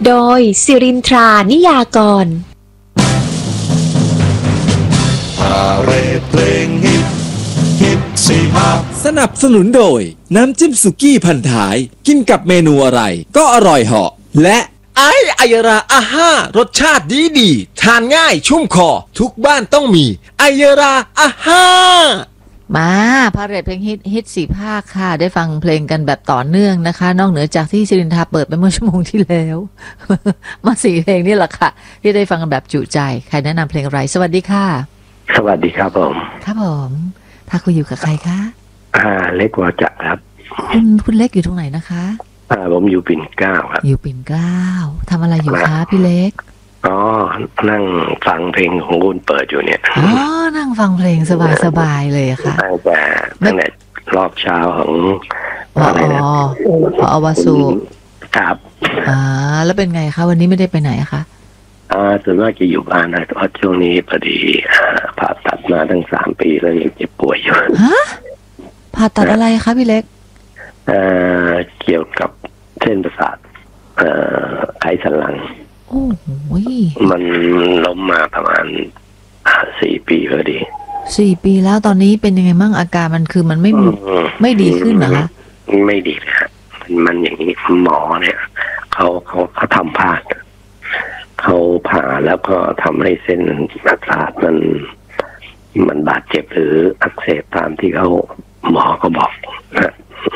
โดยสิรินทรานิยากรพาเรดเพลงฮิตสี่ภาคสนับสนุนโดยน้ำจิ้มสุกี้พันท้ายกินกับเมนูอะไรก็อร่อยเหาะและอายราอาห้ารสชาติดีทานง่ายชุ่มคอทุกบ้านต้องมีอายราอาห้ามาพาเรดเพลงฮิตสี่ภาคค่ะได้ฟังเพลงกันแบบต่อเนื่องนะคะนอกเหนือจากที่ศิรินทราเปิดไปเมื่อชั่วโมงที่แล้ว มา4เพลงนี่แหละค่ะที่ได้ฟังกันแบบจุใจใครแนะนำเพลงอะไรสวัสดีค่ะสวัสดีครับผมครับผมถ้าคุยอยู่กับใครคะเล็กวาจะครับคุณเล็กอยู่ตรงไหนนะคะผมอยู่ปิ่นเกล้าครับอยู่ปิ่นเกล้าทำอะไรอยู่คะพี่เล็กนั่งฟังเพลงของคุณเปิดอยู่เนี่ยนั่งฟังเพลงสบายๆเลยค่ะตั้งแต่รอบเช้าของอะไรนะพอวสุครับแล้วเป็นไงคะวันนี้ไม่ได้ไปไหนคะส่วนมากจะอยู่บ้านนะเพราะช่วงนี้พอดีผ่าตัดมาตั้ง3 ปีแล้วยังเจ็บป่วยอยู่ฮะผ่าตัดอะไรคะพี่เล็กเกี่ยวกับเส้นประสาทไขสันหลังโอ้ยมันล้มมาประมาณ4 ปีพอดี 4 ปีแล้วตอนนี้เป็นยังไงมั่งอาการมันคือมันไม่ดีขึ้นเหรอคะไม่ดีเลยฮะมันอย่างนี้หมอเนี่ยเขาทำพลาดเขาผ่าแล้วก็ทำให้เส้นประสาทมันบาดเจ็บหรืออักเสบตามที่เขาหมอเขาบอกนะ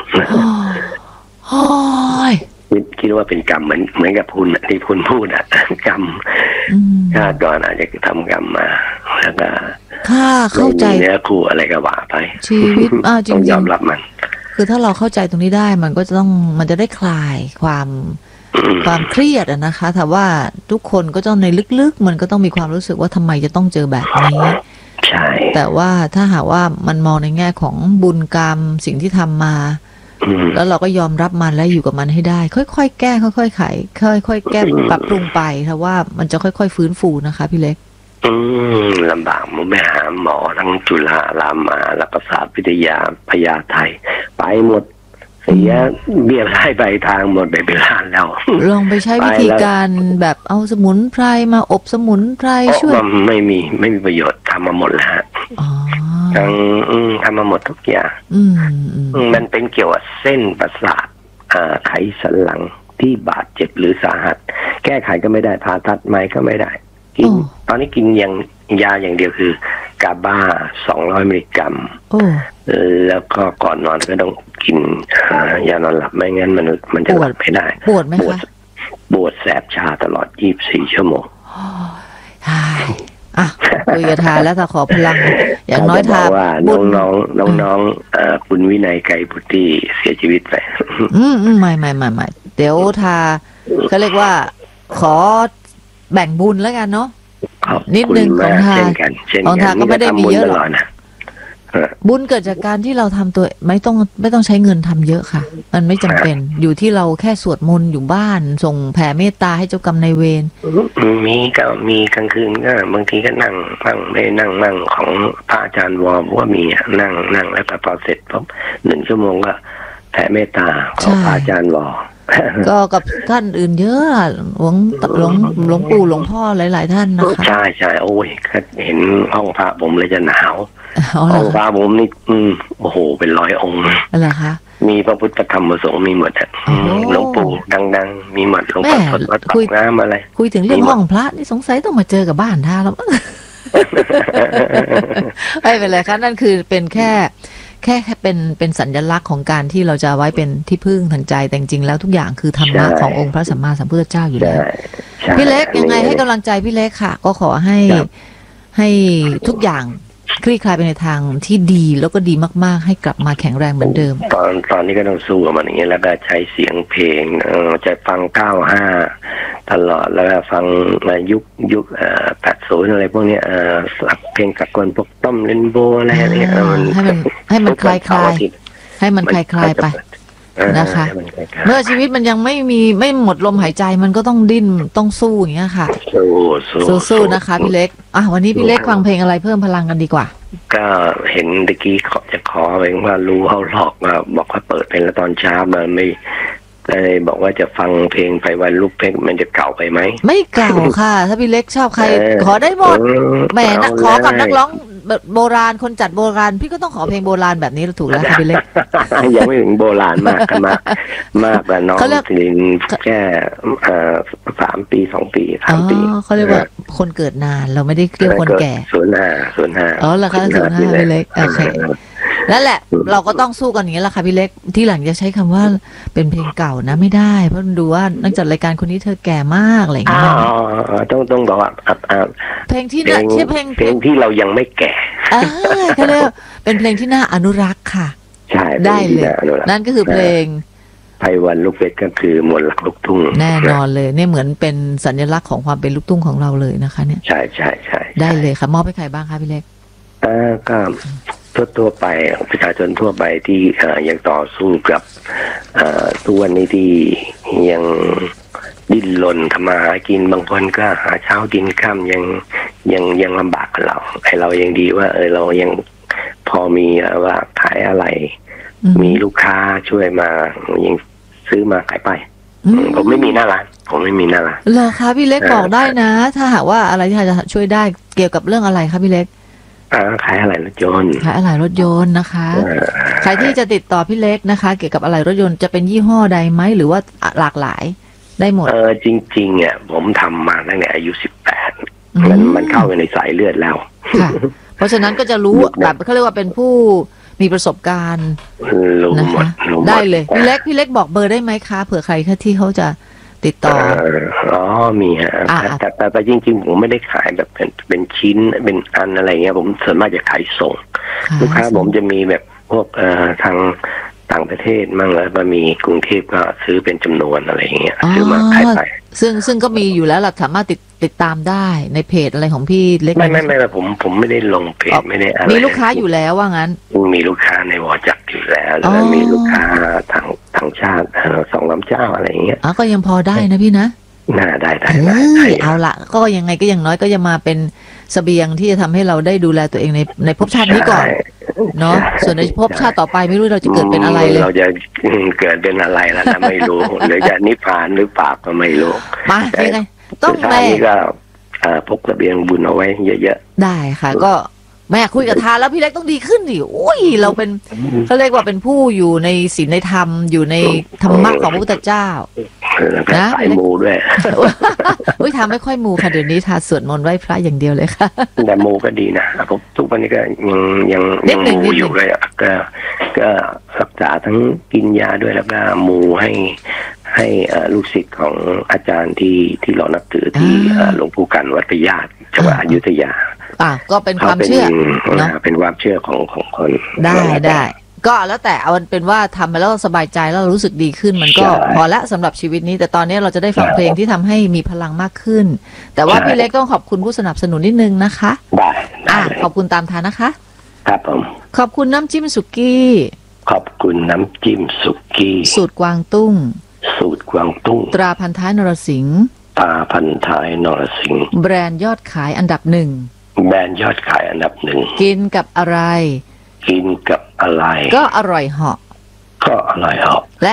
คิดว่าเป็นกรรมเหมือนกับพูนที่พูนพูดกรรมชาติก่อนอาจจะทำกรรมมาแล้วก็เข้าใจเนื้อคู่อะไรก็ว่าไปชีวิตจริงๆยอมรับมันคือถ้าเราเข้าใจตรงนี้ได้มันจะได้คลายความเครียดนะคะแต่ว่าทุกคนก็ต้องในลึกๆมันก็ต้องมีความรู้สึกว่าทำไมจะต้องเจอแบบนี้ใช่แต่ว่าถ้าหากว่ามันมองในแง่ของบุญกรรมสิ่งที่ทำมาแล้วเราก็ยอมรับมันและอยู่กับมันให้ได้ค่อยๆแก้ค่อยๆไขค่อยๆแก้ปรับปรุงไปถ้าว่ามันจะค่อยๆฟื้นฟูนะคะพี่เล็กลำบากมันไปหาหมอทั้งจุฬารามาแล้วก็ศาสตร์วิทยาพญาไทไปหมดเสียเบี้ยรายใบทางหมดไปเป็นล้านแล้วลองไปใช้วิธีการแบบเอาสมุนไพรมาอบสมุนไพรช่วยไม่มีประโยชน์ทำมาหมดแล้วทั้งทำมาหมดทุกอย่างมันเป็นเกี่ยวกับเส้นประสาทไขสันหลังที่บาดเจ็บหรือสาหัสแก้ไขก็ไม่ได้ผ่าตัดไหมก็ไม่ได้กินตอนนี้กินยาอย่างเดียวคือกาบา200 มิลลิกรัมแล้วก็ก่อนนอนก็ต้องกินยานอนหลับไม่งั้นมันจะหลับไม่ได้ปวดไหมคะปวดแสบชาตลอด24 ชั่วโมงคุยกับทาแล้วถ้าขอพลังอย่างน้อยทาว่าน้องคุณวินัยไกรบุตรีเสียชีวิตไปไม่เดี๋ยวทาเขาเรียกว่าขอแบ่งบุญแล้วกันเนาะนิดนึงของทาก็ไม่ได้มีเยอะหรอกบุญเกิดจากการที่เราทำตัวไม่ต้องใช้เงินทำเยอะค่ะมันไม่จำเป็นอยู่ที่เราแค่สวดมนต์อยู่บ้านส่งแผ่เมตตาให้เจ้ากรรมนายเวรมีกลางคืนก็บางทีก็นั่งไม่นั่งของพระอาจารย์วอว่ามีนั่งแล้วก็พอเสร็จปุ๊บ1 ชั่วโมงก็แผ่เมตตาของพระอาจารย์วอก็กับท่านอื่นเยอะหลวงปู่หลวงพ่อหลายๆท่านนะคะใช่โอ้ยเห็นห้องพระผมเลยจะหนาวห้องพระผมนี่โอ้โหเป็น100 องค์เหรอคะมีพระพุทธธรรมประสงค์มีหมดหลวงปู่ดังๆมีหมดหลวงพ่อสดวัดปากน้ำอะไรคุยถึงเรื่องห้องพระนี่สงสัยต้องมาเจอกับบ้านท่าแล้วไม่เป็นไรคะนั่นคือเป็นแค่เป็นสัญลักษณ์ของการที่เราจะไว้เป็นที่พึ่งทางใจแต่จริงๆแล้วทุกอย่างคือธรรมะขององค์พระสัมมาสัมพุทธเจ้าอยู่แล้วพี่เล็กยังไงให้กำลังใจพี่เล็กค่ะก็ขอให้ทุกอย่างคลี่คลายไปในทางที่ดีแล้วก็ดีมากๆให้กลับมาแข็งแรงเหมือนเดิมตอนนี้ก็ต้องสู้กับมันอย่างเงี้ยแล้วก็ใช้เสียงเพลงจะฟัง95ตลอดแล้วก็ฟังยุค80อะไรพวกเนี้ยเพลงสากลพวกต้อมเรนโบว์อะไรเนี่ยให้มันคลายให้มันคลายไปนะคะเมื่อชีวิตมันยังไม่หมดลมหายใจมันก็ต้องดิ้นต้องสู้อย่างเงี้ยค่ะสู้นะคะพี่เล็กวันนี้พี่เล็กฟังเพลงอะไรเพิ่มพลังกันดีกว่าก็เห็นตะกี้จะขอเพลงว่ารู้เขาหลอกมาบอกว่าเปิดเพลงแล้วตอนเช้ามันเลยบอกว่าจะฟังเพลงไพวันลูกเพชรมันจะเก่าไปไหมไม่เก่าค่ะ ถ้าพี่เล็กชอบใครขอได้หมดแหมนะขอกับนักร้องโบราณคนจัดโบราณพี่ก็ต้องขอเพลงโบราณแบบนี้ถูกแล้วค่ะพี่เล็กยังไม่ถึงโบราณมากกันมากแต่น้องสิรินแค่3 ปี 2 ปี 3 ปีเขาเรียกว่าคนเกิดนานเราไม่ได้เรียกคนแก่ 05 อ๋อเหรอคะ05พี่เล็กโอเคนั่นแหละเราก็ต้องสู้กันอย่างนี้แหละค่ะพี่เล็กที่หลังจะใช้คำว่าเป็นเพลงเก่านะไม่ได้เพราะดูว่านักจัดรายการคนนี้เธอแก่มากอะไรอย่างเงี้ยต้องบอกว่าเพลงที่น่าเพลงที่เรายังไม่แก่เขาเรียกเป็นเพลงที่น่าอนุรักษ์ค่ะใช่ได้เลยนั่นก็คือเพลงไพวันลูกเพชรก็คือมวลหลักลูกทุ่งแน่นอนเลยเนี่ยเหมือนเป็นสัญลักษณ์ของความเป็นลูกทุ่งของเราเลยนะคะเนี่ยใช่ได้เลยค่ะมอบให้ใครบ้างคะพี่เล็กก็ทั่วไปประชาชนทั่วไปที่ยังต่อสู้กับตัวนี้ที่ยังดิ้นรนทำมาหากินบางคนก็หาเช้ากินค่ำยังลำบากกับเราไอเรายังดีว่าเรายังพอมีว่าขายอะไรมีลูกค้าช่วยมายังซื้อมาขายไปผมไม่มีหน้าร้านเหรอคะพี่เล็กบอกได้นะถ้าหากว่าอะไรที่จะช่วยได้เกี่ยวกับเรื่องอะไรคะพี่เล็กขายอะไรรถยนต์นะคะใครที่จะติดต่อพี่เล็กนะคะเกี่ยวกับอะไรรถยนต์จะเป็นยี่ห้อใดไหมหรือว่าหลากหลายได้หมดจริงๆเนี่ยผมทำมาตั้งแต่อายุ18มันเข้าไปในสายเลือดแล้วค่ะเพราะฉะนั้นก็จะรู้แบบเขาเรียกว่าเป็นผู้มีประสบการณ์นะคะได้เลยพี่เล็กบอกเบอร์ได้ไหมคะเผื่อใครที่เขาจะติดต่อมีฮะแต่จริงๆผมไม่ได้ขายแบบเป็นชิ้นเป็นอันอะไรเงี้ยผมส่วนมากจะขายส่งลูกค้าผมจะมีแบบพวกทางต่างประเทศมั่งแล้วมามีกรุงเทพก็ซื้อเป็นจำนวนอะไรเงี้ยซื้อมาขายไปซึ่งก็มีอยู่แล้วเราสามารถติดตามได้ในเพจอะไรของพี่เล็กไม่ผมไม่ได้ลงเพจไม่ได้อะไรมีลูกค้าอยู่แล้วว่างั้นมีลูกค้าในวอจักอยู่แล้วแล้วมีลูกค้าทางชาติ2-3 เจ้าอะไรเงี้ยก็ยังพอได้นะพี่นะได้เอาละก็ยังไงก็อย่างน้อยก็จะมาเป็นเสบียงที่จะทำให้เราได้ดูแลตัวเองในภพชาตินี้ก่อนเนาะส่วนในภพชาติต่อไปไม่รู้เราจะเกิดเป็นอะไรเลยเราจะเกิดเป็นอะไรแล้วนะไม่รู้หรือจะนิพพานหรือเปล่าก็ไม่รู้มายังไงต้องแม่ก็พกเสบียงบุญเอาไว้เยอะๆได้ค่ะก็แม่คุยกับทานแล้วพี่เล็กต้องดีขึ้นดิโอ้ยเราเป็นเขาเรียกว่าเป็นผู้อยู่ในศีลในธรรมอยู่ในธรรมะของพระพุทธเจ้านะสายมูด้วยทำไม่ค่อยมูค่ะเดี๋ยวนี้ทานสวดมนต์ไหว้พระอย่างเดียวเลยค่ะแต่มูก็ดีนะผมทุกวันนี้ก็ยังมูอยู่เลยก็รักษาทั้งกินยาด้วยแล้วก็มูให้ลูกศิษย์ของอาจารย์ที่เรานับถือที่หลวงปู่กันวัดพญาตจังหวัดอยุธยาก็เป็นความเชื่อเนาะเป็นความเชื่อของคนได้ก็แล้วแต่เอาเป็นว่าทำไปแล้วสบายใจแล้วรู้สึกดีขึ้นมันก็พอละสำหรับชีวิตนี้แต่ตอนนี้เราจะได้ฟังเพลงที่ทำให้มีพลังมากขึ้นแต่ว่าพี่เล็กต้องขอบคุณผู้สนับสนุนนิดนึงนะคะได้ขอบคุณตามทานนะคะครับผมขอบคุณน้ำจิ้มสุกี้ขอบคุณน้ำจิ้มสุกี้สูตรกวางตุ้งตราพันท้ายนรสิงห์แบรนด์ยอดขายอันดับ1กินกับอะไรก็อร่อยเหาะและ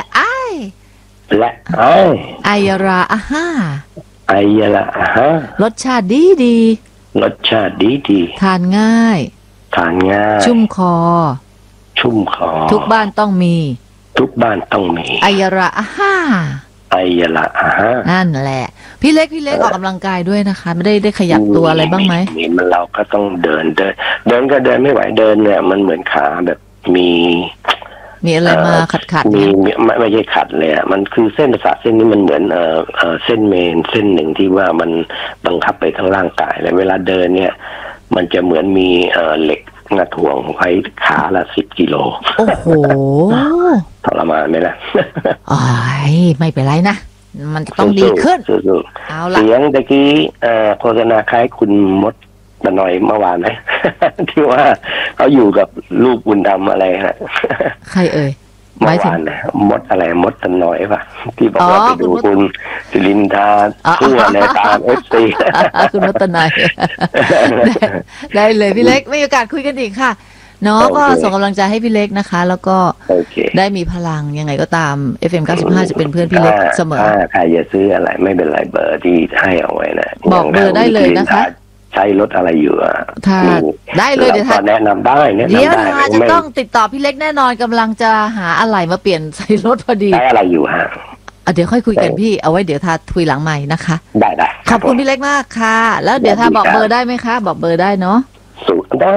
ไอยาราอาห้ารสชาติดีทานง่ายชุ่มคอทุกบ้านต้องมีไอยาราอาห้านั่นแหละพี่เล็กออกกำลังกายด้วยนะคะไม่ได้ขยับตัวอะไรบ้างไหมมันเราก็ต้องเดินก็เดินไม่ไหวเดินเนี่ยมันเหมือนขาแบบมีอะไรมาขัดไม่ใช่ขัดเลยอ่ะมันคือเส้นประสาทเส้นนี้มันเหมือนเส้นเมนเส้นหนึ่งที่ว่ามันบังคับไปทั้งร่างกายแล้วเวลาเดินเนี่ยมันจะเหมือนมีเหล็กมาถ่วงไว้ขาละ10 กิโลโอ้โหทรมานไหมล่ะไม่เป็นไรนะมันต้องดีขึ้นเอาละเสียงตะกี้โฆษณาคล้ายคุณมดตะหน่อยเมื่อวานไหมที่ว่าเขาอยู่กับลูกบุญธรรมอะไรฮะใครเอ่ยเมื่อวานนะมดอะไรมดตะหน่อยป่ะที่บอกว่าไปดูคุณศิรินทราทั่วในตามFC คุณมดตะหน่อยได้เลยพี่เล็กไม่มีโอกาสคุยกันอีกค่ะเนาะก็ส่งกำลังใจให้พี่เล็กนะคะ แล้วก็ได้มีพลังยังไงก็ตาม FM 95จะเป็นเพื่อนพี่เล็กเสมอใครจะซื้ออะไรไม่เป็นไรเบอร์ที่ให้เอาไว้นะบอกเบอร์ได้เลยนะคะใช้รถอะไรอยู่ถ้าได้เลยเดี๋ยวแนะนำได้เดี๋ยวจะต้องติดต่อพี่เล็กแน่นอนกำลังจะหาอะไรมาเปลี่ยนใส่รถพอดีใช้อะไรอยู่ฮะเดี๋ยวค่อยคุยกันพี่เอาไว้เดี๋ยวทาคุยหลังใหม่นะคะได้ขอบคุณพี่เล็กมากค่ะแล้วเดี๋ยวทาบอกเบอร์ได้ไหมคะบอกเบอร์ได้เนาะได้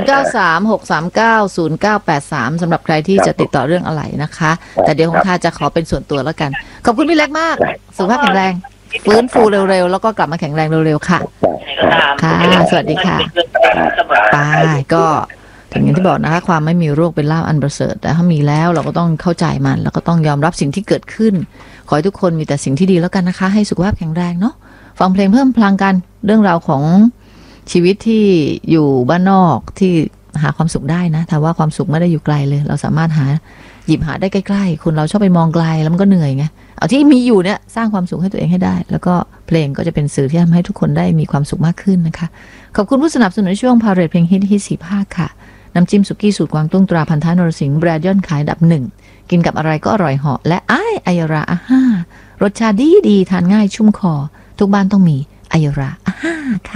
0936390983สำหรับใครที่จะติดต่อเรื่องอะไรนะคะแต่เดี๋ยวของทาจะขอเป็นส่วนตัวแล้วกันขอบคุณพี่เล็กมากสุขภาพแข็งแรงฟื้นฟูเร็วๆแล้วก็กลับมาแข็งแรงเร็วๆค่ะค่ะสวัสดีค่ะไปก็ถึงอย่างที่บอกนะคะความไม่มีโรคเป็นลาภอันประเสริฐแต่ถ้ามีแล้วเราก็ต้องเข้าใจมันแล้วก็ต้องยอมรับสิ่งที่เกิดขึ้นขอให้ทุกคนมีแต่สิ่งที่ดีแล้วกันนะคะให้สุขภาพแข็งแรงเนาะฟังเพลงเพิ่มพลังกันเรื่องราวของชีวิตที่อยู่บ้านนอกที่หาความสุขได้นะแต่ว่าความสุขไม่ได้อยู่ไกลเลยเราสามารถหยิบหาได้ใกล้ๆคนเราชอบไปมองไกลแล้วมันก็เหนื่อยไงเอาที่มีอยู่เนี่ยสร้างความสุขให้ตัวเองให้ได้แล้วก็เพลงก็จะเป็นสื่อที่ทำให้ทุกคนได้มีความสุขมากขึ้นนะคะขอบคุณผู้สนับสนุนช่วงพาเรทเพลงฮิต4 ภาคค่ะน้ำจิ้มสุกี้สูตรกวางตุ้งตราพันท้ายนรสิงห์แบรนด์ยอดขายอันดับ1กินกับอะไรก็อร่อยเหาะและอัยราอาห้ารสชาติดีทานง่ายชุ่มคอทุกบ้านต้องมีอัยราอาห้าค่ะ